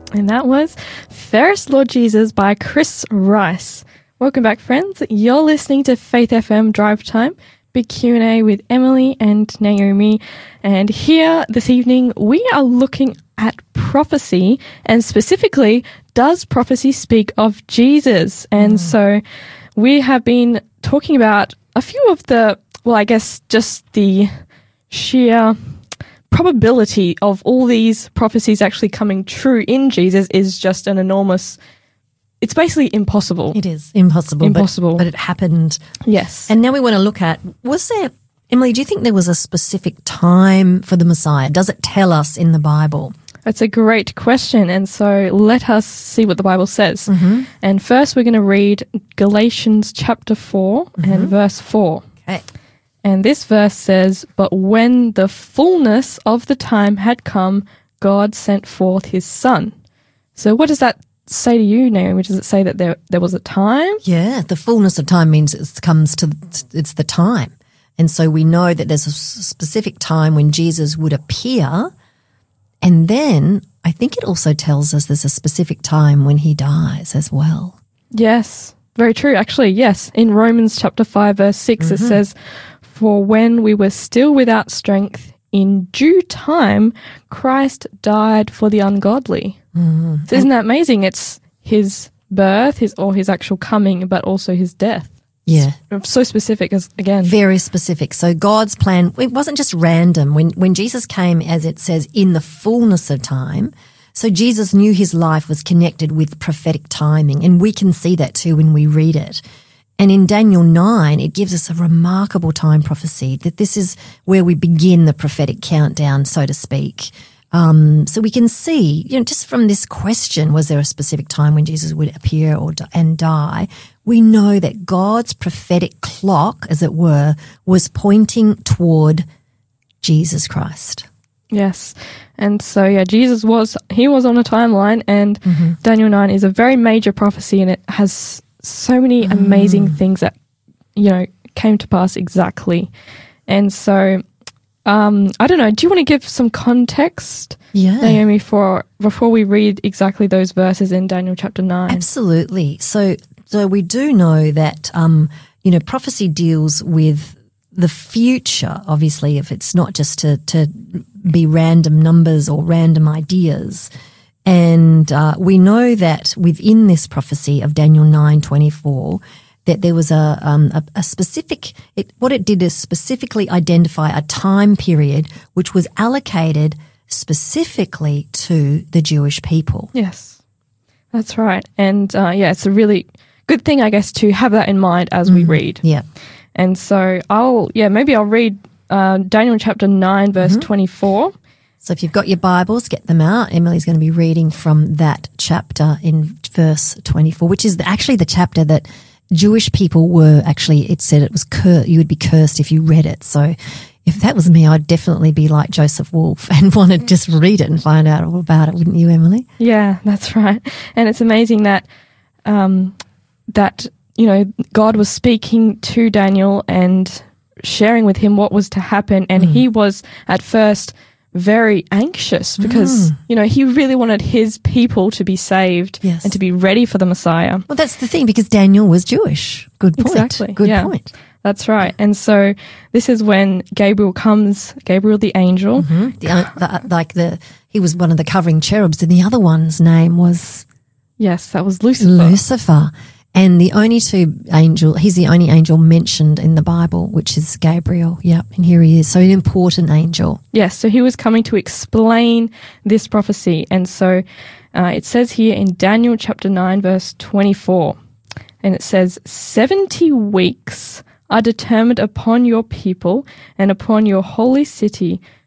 And that was Fairest Lord Jesus by Chris Rice. Welcome back, friends. You're listening to Faith FM Drive Time, big Q&A with Emily and Naomi. And here this evening, we are looking at prophecy, and specifically, does prophecy speak of Jesus? And so we have been talking about a few of the, well, I guess just the sheer probability of all these prophecies actually coming true in Jesus is just an enormous, it's basically impossible. It is impossible. Impossible. But it happened. Yes. And now we want to look at, was there, Emily, do you think there was a specific time for the Messiah? Does it tell us in the Bible? That's a great question. And so let us see what the Bible says. Mm-hmm. And first we're going to read Galatians chapter 4 and verse 4. Okay. And this verse says, "But when the fullness of the time had come, God sent forth his Son." So what does that say to you, Naomi? Does it say that there was a time? Yeah, the fullness of time means it's the time. And so we know that there's a specific time when Jesus would appear. And then I think it also tells us there's a specific time when he dies as well. Yes, very true. Actually, yes. In Romans chapter 5, verse 6, it says, "For when we were still without strength, in due time, Christ died for the ungodly." So isn't that amazing? It's his birth, his actual coming, but also his death. Yeah. So specific, again. Very specific. So God's plan, it wasn't just random. When Jesus came, as it says, in the fullness of time, so Jesus knew his life was connected with prophetic timing, and we can see that too when we read it. And in Daniel 9, it gives us a remarkable time prophecy that this is where we begin the prophetic countdown, so to speak. So we can see, just from this question, was there a specific time when Jesus would appear and die? We know that God's prophetic clock, as it were, was pointing toward Jesus Christ. Yes. And so, Jesus was on a timeline, and Daniel 9 is a very major prophecy, and it has so many amazing things that, came to pass exactly. And so, I don't know, do you want to give some context, Naomi, before we read exactly those verses in Daniel chapter 9? Absolutely. So we do know that, prophecy deals with the future, obviously, if it's not just to be random numbers or random ideas. And we know that within this prophecy of Daniel 9:24, that there was a specific, what it did is specifically identify a time period which was allocated specifically to the Jewish people. Yes, that's right. And it's a really good thing, I guess, to have that in mind as we read. Yeah. And so maybe I'll read Daniel chapter 9, verse 24. So if you've got your Bibles, get them out. Emily's going to be reading from that chapter in verse 24, which is actually the chapter that Jewish people were actually, it said it was you would be cursed if you read it. So if that was me, I'd definitely be like Joseph Wolf and want to just read it and find out all about it, wouldn't you, Emily? Yeah, that's right. And it's amazing that God was speaking to Daniel and sharing with him what was to happen, and he was at first very anxious because, he really wanted his people to be saved and to be ready for the Messiah. Well, that's the thing, because Daniel was Jewish. Good point. Exactly. Good point. That's right. And so this is when Gabriel the angel. He was one of the covering cherubs, and the other one's name was? Yes, that was Lucifer. Lucifer. And he's the only angel mentioned in the Bible, which is Gabriel. Yep, and here he is. So an important angel. Yes, so he was coming to explain this prophecy. And so it says here in Daniel chapter 9, verse 24, and it says, 70 weeks are determined upon your people and upon your holy city